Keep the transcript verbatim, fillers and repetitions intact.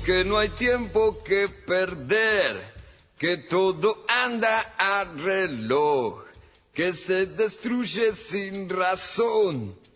que no hay tiempo que perder, que todo anda a reloj, que se destruye sin razón.